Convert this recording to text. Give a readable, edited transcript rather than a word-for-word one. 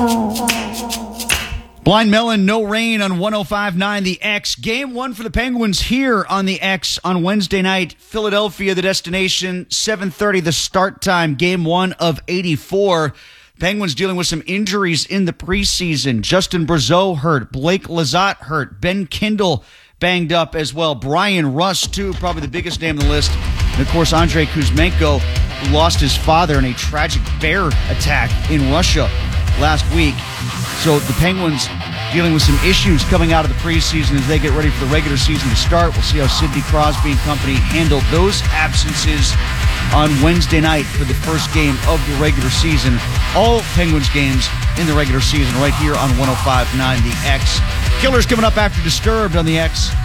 Blind Melon, no rain on 105.9 The X. Game one for the Penguins here on the X on Wednesday night. Philadelphia, the destination, 7:30 the start time. Game one of 84. Penguins dealing with some injuries in the preseason. Justin Brazeau hurt. Blake Lizotte hurt. Ben Kindle banged up as well. Brian Rust, too, probably the biggest name on the list. And, of course, Andrei Kuzmenko, who lost his father in a tragic bear attack in Russia last week. So the Penguins dealing with some issues coming out of the preseason as they get ready for the regular season to start. We'll see how Sidney Crosby and company handle those absences on Wednesday night for the first game of the regular season. All Penguins games in the regular season right here on 105.9 The X. Killers coming up after Disturbed on the X.